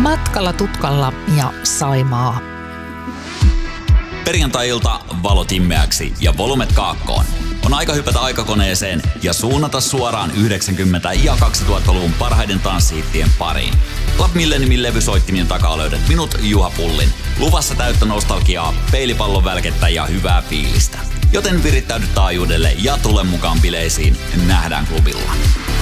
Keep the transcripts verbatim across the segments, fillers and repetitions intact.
Matkalla tutkalla ja Saimaa. Perjantai-ilta valot immeäksi ja volumet kaakkoon. On aika hypätä aikakoneeseen ja suunnata suoraan yhdeksänkymmentä- ja kaksituhattaluvun parhaiden tanssihittien pariin. Club Milleniumin levysoittimien takaa löydät minut, Juha Pullin. Luvassa täyttä nostalgiaa, peilipallon välkettä ja hyvää fiilistä. Joten virittäydy taajuudelle ja tule mukaan bileisiin. Nähdään klubilla.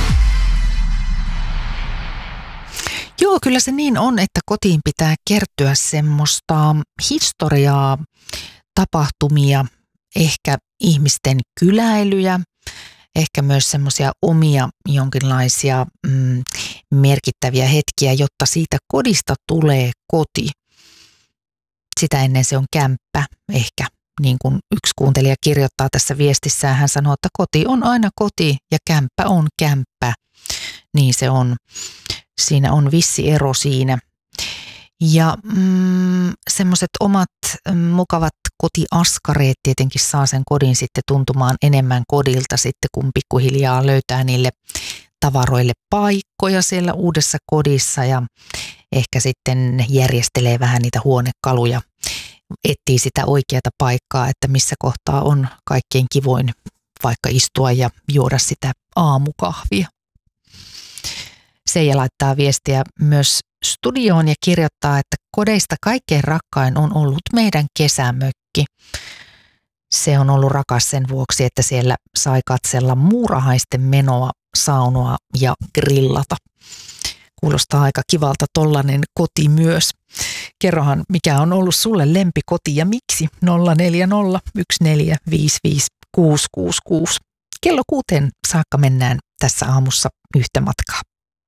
Joo, kyllä se niin on, että kotiin pitää kertyä semmoista historiaa, tapahtumia, ehkä ihmisten kyläilyjä, ehkä myös semmoisia omia jonkinlaisia mm, merkittäviä hetkiä, jotta siitä kodista tulee koti. Sitä ennen se on kämppä, ehkä niin kuin yksi kuuntelija kirjoittaa tässä viestissään, hän sanoo, että koti on aina koti ja kämppä on kämppä. Niin se on. Siinä on vissi ero siinä. Ja mm, semmoiset omat mm, mukavat kotiaskareet tietenkin saa sen kodin sitten tuntumaan enemmän kodilta sitten, kun pikkuhiljaa löytää niille tavaroille paikkoja siellä uudessa kodissa ja ehkä sitten järjestelee vähän niitä huonekaluja, etsii sitä oikeaa paikkaa, että missä kohtaa on kaikkein kivoin vaikka istua ja juoda sitä aamukahvia. Seija laittaa viestiä myös studioon ja kirjoittaa, että kodeista kaikkein rakkain on ollut meidän kesämökki. Se on ollut rakas sen vuoksi, että siellä sai katsella muurahaisten menoa, saunoa ja grillata. Kuulostaa aika kivalta tollainen koti myös. Kerrohan, mikä on ollut sulle lempikoti ja miksi? nolla neljä nolla yksi neljä viisi viisi kuusi kuusi kuusi. Kello kuuteen saakka mennään tässä aamussa yhtä matkaa.